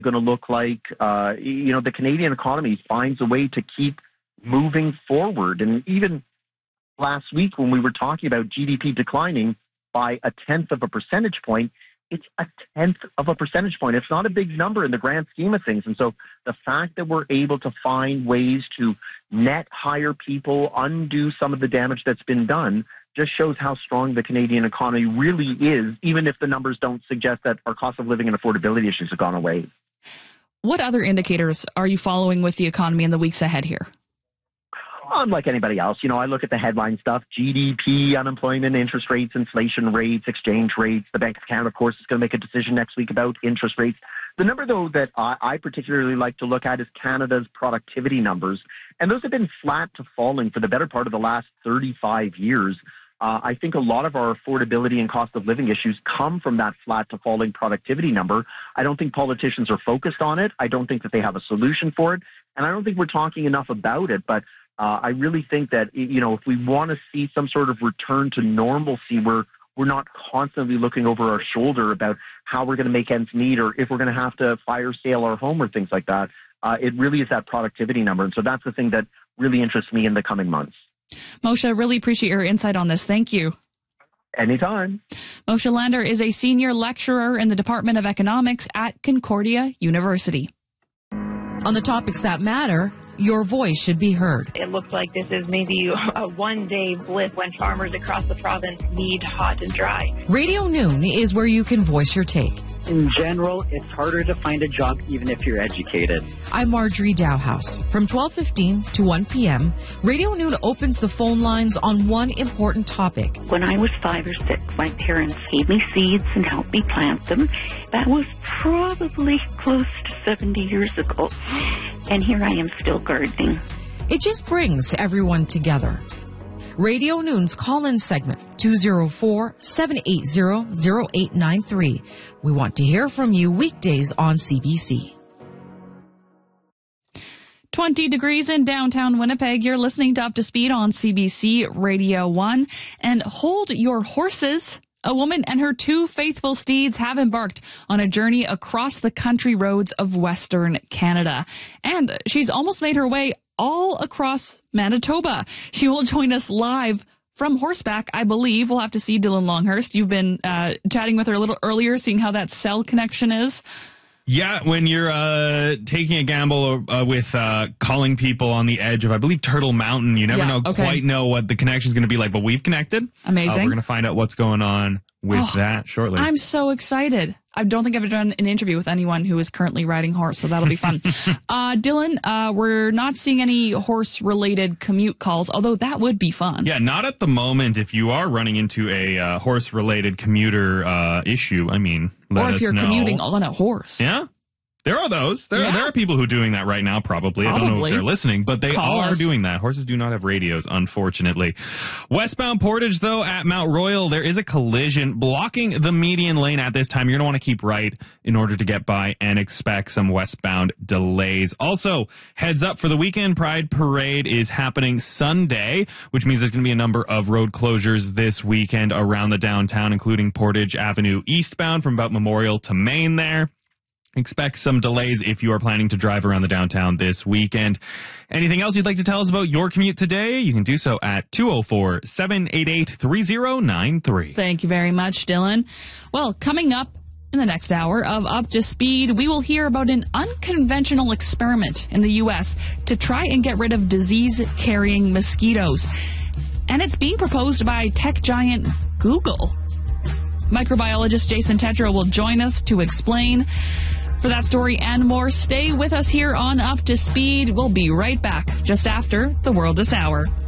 going to look like. The Canadian economy finds a way to keep moving forward. And even last week when we were talking about GDP declining by 1/10 of a percentage point, it's 1/10 of a percentage point. It's not a big number in the grand scheme of things. And so the fact that we're able to find ways to net hire people, undo some of the damage that's been done, just shows how strong the Canadian economy really is, even if the numbers don't suggest that our cost of living and affordability issues have gone away. What other indicators are you following with the economy in the weeks ahead here? Unlike anybody else, I look at the headline stuff, GDP, unemployment, interest rates, inflation rates, exchange rates. The Bank of Canada, of course, is going to make a decision next week about interest rates. The number, though, that I particularly like to look at is Canada's productivity numbers. And those have been flat to falling for the better part of the last 35 years. I think a lot of our affordability and cost of living issues come from that flat to falling productivity number. I don't think politicians are focused on it. I don't think that they have a solution for it. And I don't think we're talking enough about it. But I really think that, if we want to see some sort of return to normalcy where we're not constantly looking over our shoulder about how we're going to make ends meet or if we're going to have to fire sale our home or things like that, it really is that productivity number. And so that's the thing that really interests me in the coming months. Moshe, really appreciate your insight on this. Thank you. Anytime. Moshe Lander is a senior lecturer in the Department of Economics at Concordia University. On the topics that matter, your voice should be heard. It looks like this is maybe a one-day blip when farmers across the province need hot and dry. Radio Noon is where you can voice your take. In general, it's harder to find a job even if you're educated. I'm Marjorie Dowhouse. From 12:15 to 1 p.m., Radio Noon opens the phone lines on one important topic. When I was 5 or 6, my parents gave me seeds and helped me plant them. That was probably close to 70 years ago. And here I am still gardening. It just brings everyone together. Radio Noon's call-in segment, 204-780-0893. We want to hear from you weekdays on CBC. 20 degrees in downtown Winnipeg. You're listening to Up to Speed on CBC Radio 1. And hold your horses. A woman and her 2 faithful steeds have embarked on a journey across the country roads of Western Canada. And she's almost made her way all across Manitoba. She will join us live from horseback, I believe. We'll have to see Dylan Longhurst. You've been chatting with her a little earlier, seeing how that cell connection is. Yeah, when you're taking a gamble with calling people on the edge of, I believe, Turtle Mountain, you never quite know what the connection's going to be like, but we've connected. Amazing. We're going to find out what's going on with that shortly. I'm so excited. I don't think I've done an interview with anyone who is currently riding horse, so that'll be fun. Dylan, we're not seeing any horse-related commute calls, although that would be fun. Yeah, not at the moment. If you are running into a horse-related commuter issue, let us know. Or if you're commuting on a horse. Yeah. There are those. There are people who are doing that right now, probably. I don't know if they're listening, but they are doing that. Horses do not have radios, unfortunately. Westbound Portage, though, at Mount Royal, there is a collision blocking the median lane at this time. You're going to want to keep right in order to get by and expect some westbound delays. Also, heads up for the weekend, Pride Parade is happening Sunday, which means there's going to be a number of road closures this weekend around the downtown, including Portage Avenue eastbound from about Memorial to Main there. Expect some delays if you are planning to drive around the downtown this weekend. Anything else you'd like to tell us about your commute today? You can do so at 204-788-3093. Thank you very much, Dylan. Well, coming up in the next hour of Up to Speed, we will hear about an unconventional experiment in the U.S. to try and get rid of disease-carrying mosquitoes. And it's being proposed by tech giant Google. Microbiologist Jason Tetra will join us to explain. For that story and more, stay with us here on Up to Speed. We'll be right back just after the World This Hour.